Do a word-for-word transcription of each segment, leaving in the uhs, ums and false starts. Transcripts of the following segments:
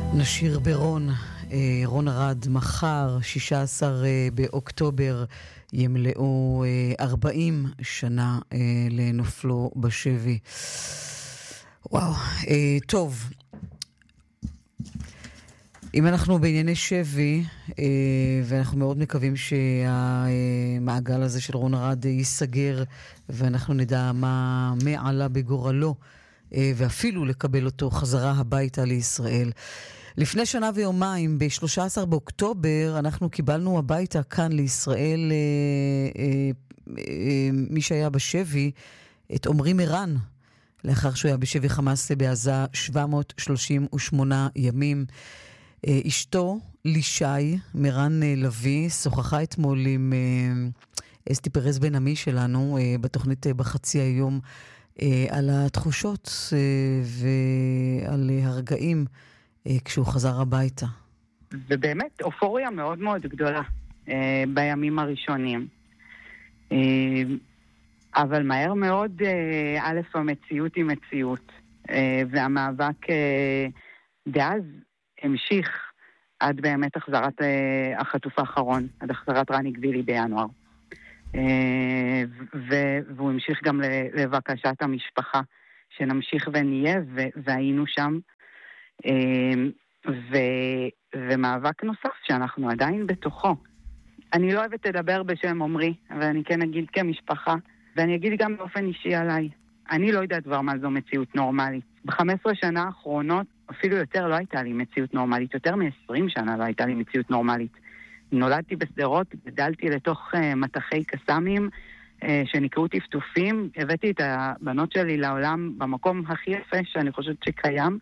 נשיר ברון, רון ארד, מחר, שישה עשר באוקטובר, ימלאו ארבעים שנה לנופלו בשבי. וואו, טוב. אם אנחנו בענייני שבי, ואנחנו מאוד מקווים שהמעגל הזה של רון ארד ייסגר, ואנחנו נדע מה מעלה בגורלו, ואפילו לקבל אותו חזרה הביתה לישראל. לפני שנה ויומיים, ב-שלושה עשר באוקטובר, אנחנו קיבלנו הביתה כאן לישראל, אה, אה, אה, מי שהיה בשבי, את עומרי מירן, לאחר שהוא היה בשבי חמאס בעזה שבע מאות שלושים ושמונה ימים. אה, אשתו, לישי, מירן אה, לוי, שוחחה אתמול עם אה, אסתי פרז בן עמי שלנו, אה, בתוכנית אה, בחצי היום, אה, על התחושות אה, ועל אה, הרגעים, כשהוא חזר הביתה. ובאמת, אופוריה מאוד מאוד גדולה אה, בימים הראשונים. אה, אבל מהר מאוד, אה, א', המציאות היא מציאות. אה, והמאבק אה, דאז המשיך עד באמת החזרת אה, החטוף האחרון, עד החזרת רני גבילי בינואר. אה, ו- והוא המשיך גם לבקשת המשפחה, שנמשיך ונהיה, ו- והיינו שם. ו... ומאבק נוסף שאנחנו עדיין בתוכו. אני לא אוהבת לדבר בשם עומרי, אבל אני כן אגיד כמשפחה, ואני אגיד גם באופן אישי עליי. אני לא יודעת כבר מה זו מציאות נורמלית. ב-חמש עשרה שנה האחרונות, אפילו יותר לא הייתה לי מציאות נורמלית, יותר מ-עשרים שנה לא הייתה לי מציאות נורמלית. נולדתי בסדרות, גדלתי לתוך uh, מטחי קסמים, uh, שנקראו טפטופים, הבאתי את הבנות שלי לעולם במקום הכי יפה שאני חושבת שקיים,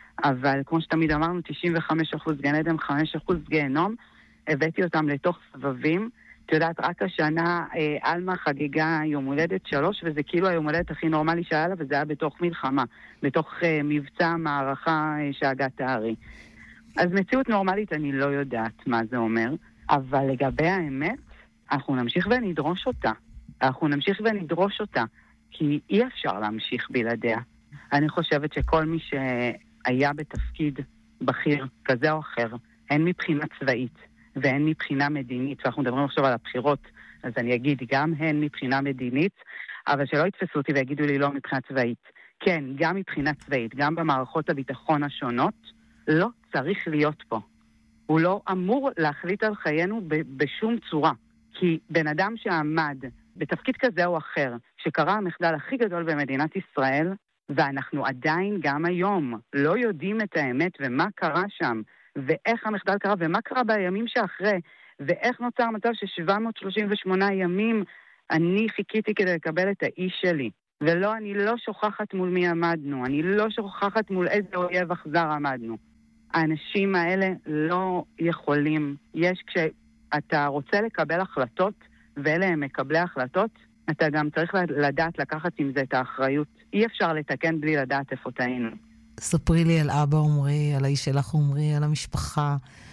אבל כמו שתמיד אמרנו, תשעים וחמישה אחוז גן עדן, חמישה אחוז גיהנום, הבאתי אותם לתוך סבבים. את יודעת, רק השנה אה, אלמה חגיגה יום הולדת שלוש, וזה כאילו היום הולדת הכי נורמלי שהיה לה, וזה היה בתוך מלחמה, בתוך אה, מבצע מערכה אה, שהגה תארי. אז מציאות נורמלית אני לא יודעת מה זה אומר, אבל לגבי האמת, אנחנו נמשיך ונדרוש אותה. אנחנו נמשיך ונדרוש אותה, כי אי אפשר להמשיך בלעדיה. אני חושבת שכל מי ש... היה בתפקיד בכיר כזה או אחר, הן מבחינה צבאית והן מבחינה מדינית, ואנחנו מדברים עכשיו על הבחירות, אז אני אגיד גם הן מבחינה מדינית, אבל שלא יתפסו אותי ויגידו לי לא מבחינה צבאית. כן, גם מבחינה צבאית, גם במערכות הביטחון השונות, לא צריך להיות פה. הוא לא אמור להחליט על חיינו ב- בשום צורה, כי בן אדם שעמד בתפקיד כזה או אחר, שקרה המחדל הכי גדול במדינת ישראל, ואנחנו עדיין גם היום לא יודעים את האמת ומה קרה שם, ואיך המחדל קרה, ומה קרה בימים שאחרי, ואיך נוצר המצב ש-שבע מאות שלושים ושמונה ימים אני חיכיתי כדי לקבל את האיש שלי. ולא, אני לא שוכחת מול מי עמדנו, אני לא שוכחת מול איזה אויב אכזר עמדנו. האנשים האלה לא יכולים. יש כשאתה רוצה לקבל החלטות, ואלה הם מקבלי החלטות, אתה גם צריך לדעת לקחת עם זה את האחריות. אי אפשר לתקן בלי לדעת איפה טעינו. ספרי לי על אבא עומרי, על האיש שלך עומרי, על המשפחה.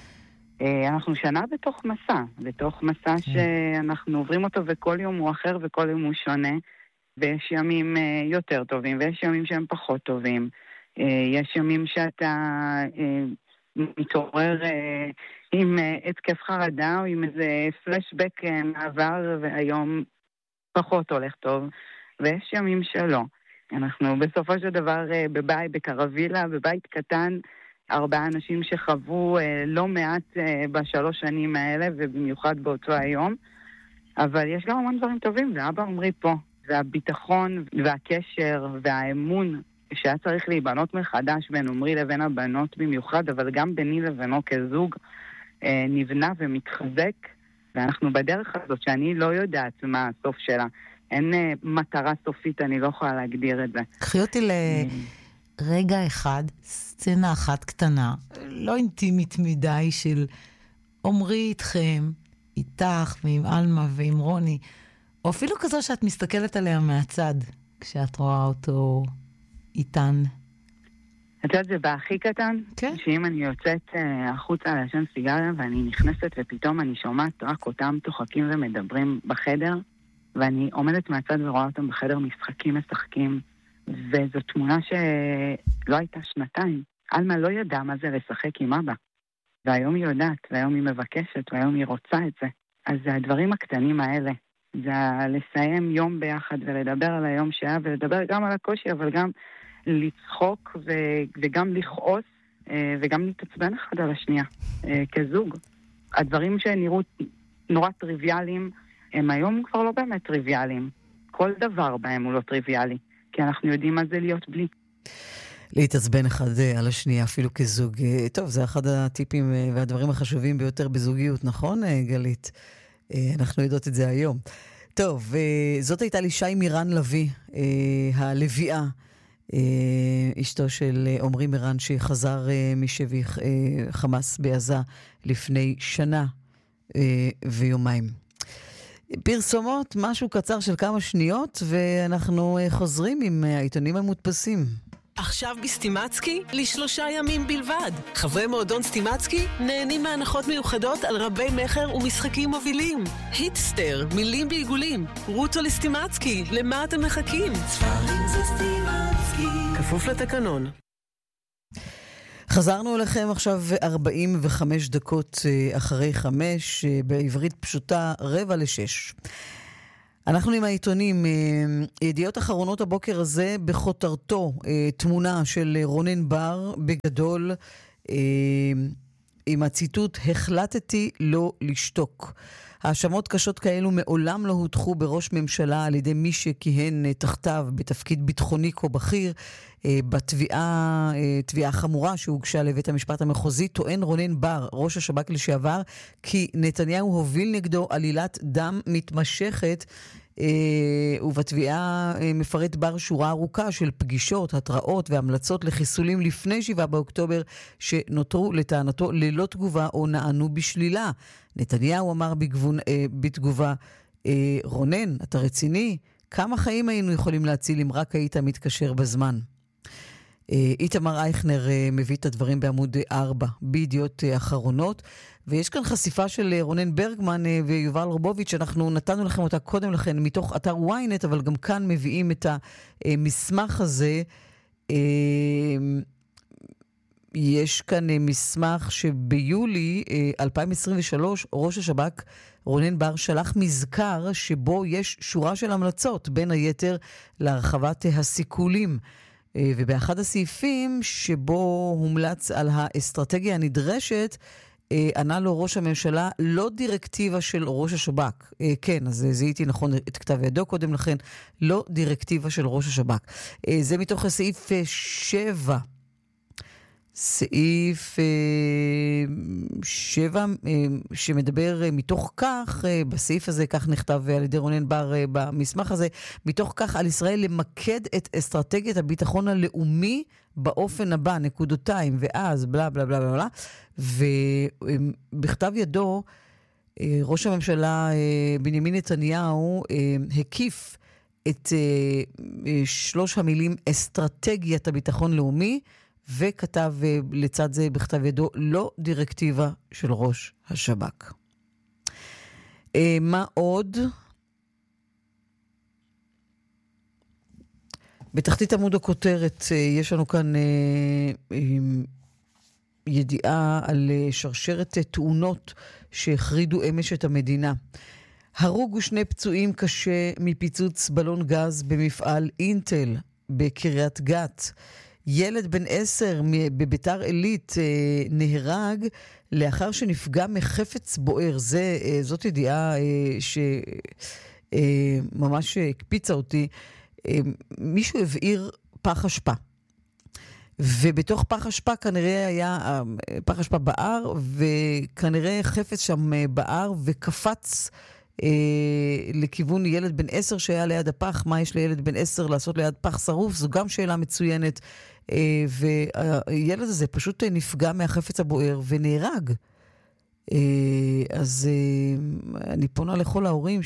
אנחנו שנה בתוך מסע, בתוך מסע שאנחנו עוברים אותו וכל יום הוא אחר וכל יום הוא שונה. ויש ימים יותר טובים ויש ימים שהם פחות טובים. יש ימים שאתה מתעורר עם התקף חרדה או עם איזה פלשבק מעבר והיום פחות הולך טוב, ויש ימים שלא. אנחנו בסופו של דבר בבית, בקרווילה, בבית קטן, ארבעה אנשים שחוו לא מעט בשלוש שנים האלה, ובמיוחד באותו היום. אבל יש גם המון דברים טובים, ואבא עומרי פה. והביטחון והקשר והאמון שהיה צריך להיבנות מחדש בין עומרי לבין הבנות במיוחד, אבל גם ביני לבינו כזוג, נבנה ומתחזק, ואנחנו בדרך הזאת שאני לא יודעת מה הסוף שלה. אין uh, מטרה סופית, אני לא יכולה להגדיר את זה. קחי אותי לרגע אחד, סצנה אחת קטנה, לא אינטימית מדי, של עומרי איתכם, איתך ועם אלמה ועם רוני, או אפילו כזו שאת מסתכלת עליה מהצד, כשאת רואה אותו איתן. את יודעת, זה בהכי קטן, כן. שאם אני יוצאת uh, החוצה לעשן סיגריה, ואני נכנסת ופתאום אני שומעת רק אותם צוחקים ומדברים בחדר, ואני עומדת מהצד ורואה אותם בחדר משחקים משחקים, וזו תמונה שלא הייתה שנתיים. אלמה לא ידעה מה זה לשחק עם אבא. והיום היא יודעת, והיום היא מבקשת, והיום היא רוצה את זה. אז זה הדברים הקטנים האלה. זה לסיים יום ביחד ולדבר על היום שהיה, ולדבר גם על הקושי, אבל גם לצחוק ו- וגם לכעוס, וגם להתעצבן אחד על השנייה, כזוג. הדברים שנראו נורא טריוויאליים, הם היום כבר לא באמת טריוויאליים. כל דבר בהם הוא לא טריוויאלי, כי אנחנו יודעים מה זה להיות בלי. להתעצבן אחד על השנייה, אפילו כזוג. טוב, זה אחד הטיפים והדברים החשובים ביותר בזוגיות, נכון, גלית? אנחנו יודעות את זה היום. טוב, זאת הייתה לי שי מירן לוי, הלוויה, אשתו של עומרי מירן, שחזר משבי חמאס בעזה לפני שנה ויומיים. פרסומות, משהו קצר של כמה שניות, ואנחנו חוזרים עם העיתונים המודפסים. עכשיו בסטימצקי, לשלושה ימים בלבד. חברי מועדון סטימצקי נהנים מהנחות מיוחדות על רבי מחר ומשחקים מובילים. היטסטר, מילים בעיגולים. רוטו לסטימצקי, למה אתם מחכים? ספרים זה סטימצקי. כפוף לתקנון. חזרנו אליכם עכשיו ארבעים וחמש דקות אחרי חמש, בעברית פשוטה רבע לשש. אנחנו עם העיתונים, ידיעות אחרונות הבוקר הזה בכותרתו, תמונה של רונן בר בגדול, עם הציטוט, החלטתי לא לשתוק. האשמות קשות כאלו מעולם לא הוטחו בראש ממשלה על ידי מי שכיהן תחתיו בתפקיד ביטחוני כה בכיר. בתביעה, תביעה חמורה שהוגשה לבית המשפט המחוזי, טוען רונן בר, ראש השב"כ לשעבר, כי נתניהו הוביל נגדו עלילת דם מתמשכת, ובתביעה מפרט בר שורה ארוכה של פגישות, התראות והמלצות לחיסולים לפני שבעה באוקטובר, שנותרו לטענתו ללא תגובה או נענו בשלילה. נתניהו אמר בגבון, בתגובה, רונן, אתה רציני? כמה חיים היינו יכולים להציל אם רק היית מתקשר בזמן? איתמר אייכנר מביא את הדברים בעמוד ארבע בידיעות אחרונות, ויש כאן חשיפה של רונן ברגמן ויובל רובוביץ', אנחנו נתנו לכם אותה קודם לכן מתוך אתר וויינט, אבל גם כאן מביאים את המסמך הזה. יש כאן מסמך שביולי אלפיים עשרים ושלוש ראש השב"כ רונן בר שלח מזכר שבו יש שורה של המלצות, בין היתר להרחבת הסיכולים, ובאחד הסעיפים שבו הומלץ על האסטרטגיה הנדרשת, ענה לו ראש הממשלה, לא דירקטיבה של ראש השב"כ. כן, אז זיהיתי נכון את כתב ידו קודם לכן, לא דירקטיבה של ראש השב"כ. זה מתוך הסעיף שבע. סעיף שבע שמדבר מתוך כך, בסעיף הזה כך נכתב על ידי רונן בר במסמך הזה, מתוך כך על ישראל למקד את אסטרטגיית הביטחון הלאומי באופן הבא, נקודותיים, ואז בלה בלה בלה בלה, ובכתב ידו ראש הממשלה בנימין נתניהו הקיף את שלוש המילים אסטרטגיית הביטחון לאומי, וכתב לצד זה בכתב ידו לא דירקטיבה של ראש השב"כ. מה עוד? בתחתית עמוד הכותרת יש לנו כאן ידיעה על שרשרת תאונות שהחרידו אמש את המדינה. הרוג ושני פצועים קשה מפיצוץ בלון גז במפעל אינטל בקריית גת. ילד בן עשר בביתר עילית נהרג לאחר שנפגע מחפץ בוער. זה, זאת ידיעה שממש הקפיצה אותי. מישהו הבעיר פח אשפה. ובתוך פח אשפה כנראה היה, פח אשפה בער, וכנראה חפץ שם בער וקפץ לכיוון ילד בן עשר שהיה ליד הפח. מה יש לילד בן עשר לעשות ליד פח שרוף? זו גם שאלה מצוינת. והילד הזה פשוט נפגע מהחפץ הבוער ונהרג. אז אני פונה לכל ההורים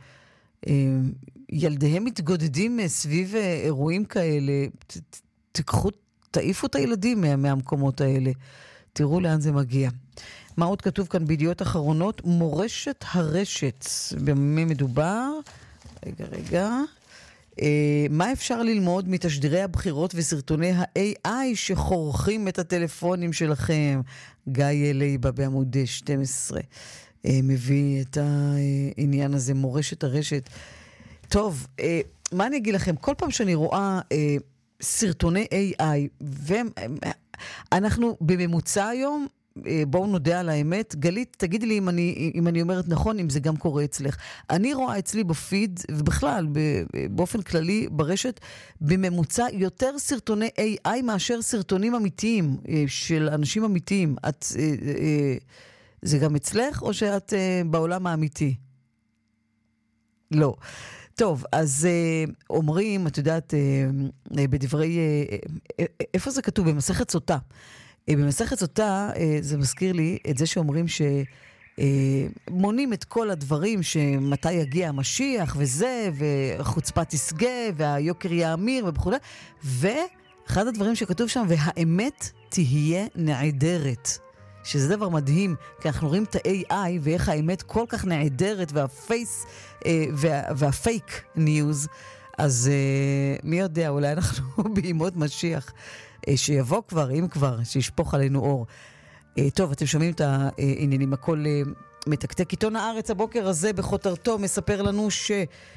שילדיהם מתגודדים סביב אירועים כאלה. תקחו, תעיפו את הילדים מהמקומות האלה. תראו לאן זה מגיע. מה עוד כתוב כאן בידיעות אחרונות? מורשת הרשת. במה מדובר? רגע, רגע. מה אפשר ללמוד מתשדירי הבחירות וסרטוני ה-איי איי שחורכים את הטלפונים שלכם? גיא לייבה בעמוד שתים עשרה מביא את העניין הזה, מורשת הרשת. טוב, מה אני אגיד לכם? כל פעם שאני רואה סרטוני איי איי, ואנחנו בממוצע היום, בואו נודע על האמת. גלית, תגידי לי אם אני, אם אני אומרת נכון, אם זה גם קורה אצלך. אני רואה אצלי בפיד, ובכלל, באופן כללי ברשת, בממוצע יותר סרטוני איי איי מאשר סרטונים אמיתיים, של אנשים אמיתיים. את, זה גם אצלך, או שאת בעולם האמיתי? לא. טוב, אז אומרים, את יודעת, בדברי, איפה זה כתוב? במסכת סוטה. במסכת סוטה, זה מזכיר לי את זה שאומרים שמונים את כל הדברים שמתי יגיע המשיח וזה, וחוצפה תסגה, והיוקר יאמיר וכו'. ואחד הדברים שכתוב שם, והאמת תהיה נעדרת. שזה דבר מדהים, כי אנחנו רואים את ה-איי איי ואיך האמת כל כך נעדרת, והפייס, וה, והפייק ניוז. אז מי יודע, אולי אנחנו בימות משיח. שיבוא כבר, אם כבר, שישפוך עלינו אור. טוב, אתם שומעים את העניינים, הכל מתקתק. עיתון הארץ הבוקר הזה בחותרתו מספר לנו ש...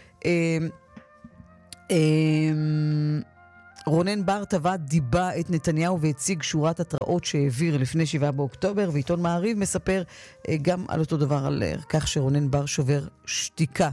רונן בר טבע דיבה את נתניהו והציג שורת התראות שהעביר לפני שבעה באוקטובר, ועיתון מעריב מספר גם על אותו דבר, על כך שרונן בר שובר שתיקה.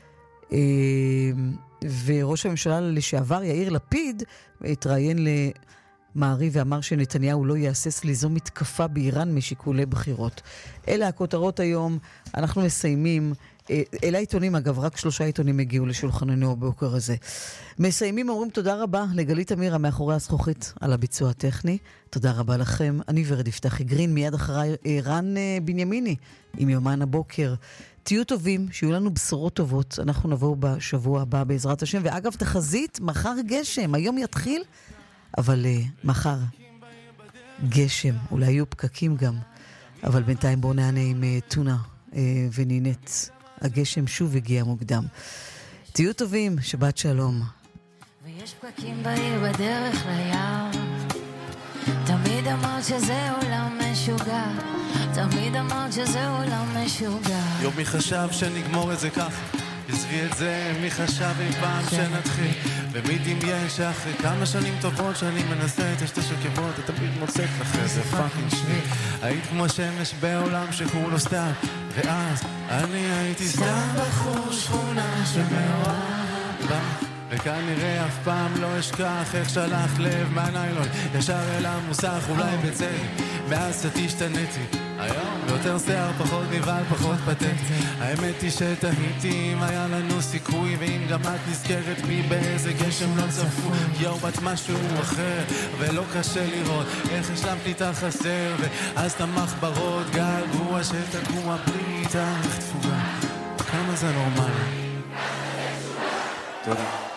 וראש הממשלה לשעבר יאיר לפיד התראיין למעריב ואמר שנתניהו לא יעסס ליזום מתקפה באיראן משיקולי בחירות. אלה הכותרות היום, אנחנו מסיימים. אלה העיתונים, אגב, רק שלושה עיתונים הגיעו לשולחננו הבוקר הזה. מסיימים, אומרים תודה רבה לגלית אמירה מאחורי הזכוכית על הביצוע הטכני. תודה רבה לכם. אני ורד יפתחי גרין, מיד אחריי רן בנימיני עם יומן הבוקר. תהיו טובים, שיהיו לנו בשורות טובות. אנחנו נבוא בשבוע הבא בעזרת השם. ואגב, תחזית, מחר גשם. היום יתחיל, אבל uh, מחר גשם. אולי יהיו פקקים גם. אבל בינתיים בואו נענה עם uh, טונה uh, ונינט. הגשם שוב הגיע מוקדם. תהיו טובים, שבת שלום. ויש פקקים בעיר בדרך ליער, תמיד אמרת שזה עולם משוגע, תמיד אמרת שזה עולם משוגע. יום מי חשב שנגמור את זה ככה, עזבי את זה, מי חשב אי פעם שנתחיל, ומי דמיין שאחרי כמה שנים טובות שאני מנסה את השתי שכבות, את תמיד מוצאת לך איזה פאקינג שני. היית כמו שמש בעולם שכולו סתם, ואז אני הייתי סתם בחור שכונה שמאוהב בה, וכנראה אף פעם לא אשכח איך שלח לב מהניילון ישר אל המוסך, אולי בצדק מאז קצת השתניתי היום יותר שיער, פחות נבעל, פחות פתטי. האמת היא שתהיתי אם היה לנו סיכוי, ואם גם את נזכרת בי באיזה גשם לא צפוי. יאו בת משהו אחר ולא קשה לראות איך השלמת לי את החסר, ואז תמך ברות געגוע שתקוע בלי איתך תפוגה. כמה זה נורמלי. תודה.